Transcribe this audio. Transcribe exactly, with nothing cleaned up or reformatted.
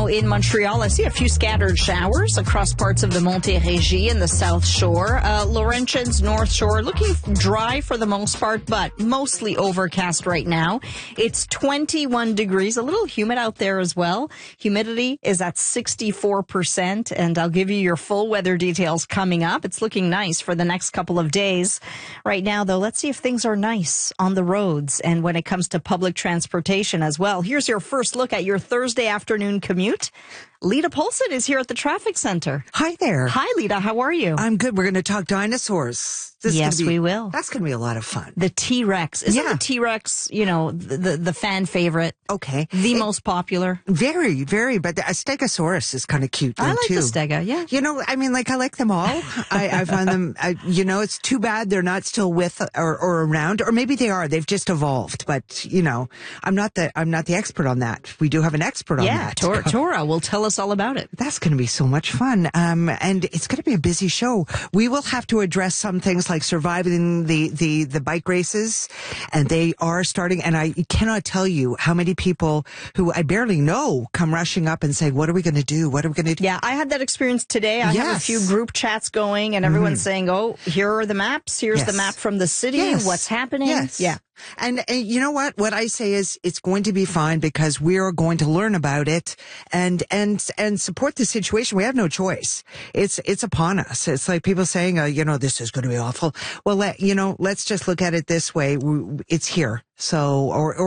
now in Montreal, I see a few scattered showers across parts of the Montérégie and the South Shore. Uh, Laurentians, North Shore, looking dry for the most part, but mostly overcast right now. It's twenty-one degrees, a little humid out there as well. Humidity is at sixty-four percent, and I'll give you your full weather details coming up. It's looking nice for the next couple of days. Right now, though, let's see if things are nice on the roads and when it comes to public transportation as well. Here's your first look at your Thursday afternoon commute. Lita Polson is here at the traffic center. Hi there. Hi, Lita. How are you? I'm good. We're going to talk dinosaurs. This is yes, gonna be, we will. That's going to be a lot of fun. The T-Rex. Isn't Yeah. the T-Rex, you know, the, the, the fan favorite? Okay. The It- most popular? Very, very. But the Stegosaurus is kind of cute, though, I like too. the Stega, yeah. You know, I mean, like, I like them all. I, I find them, I, you know, it's too bad they're not still with or, or around, or maybe they are. They've just evolved. But, you know, I'm not the, I'm not the expert on that. We do have an expert on Yeah, that. Tor- Tora will tell us all about it. That's going to be so much fun. Um, and it's going to be a busy show. We will have to address some things like surviving the, the, the bike races, and they are starting. And I cannot tell you how many people who I barely know come rushing up and say, what are we going to do? What are we going to do? Yeah, I had that experience today. I have a Yes. few group chats going and everyone's saying, oh, here are the maps. Here's Yes. the map from the city. Yes. What's happening? Yes. Yeah. And, and you know what? What I say is it's going to be fine because we are going to learn about it and, and, and support the situation. We have no choice. It's, it's upon us. It's like people saying, uh, you know, this is going to be awful. Well, let, you know, let's just look at it this way. We- It's here. So, or, or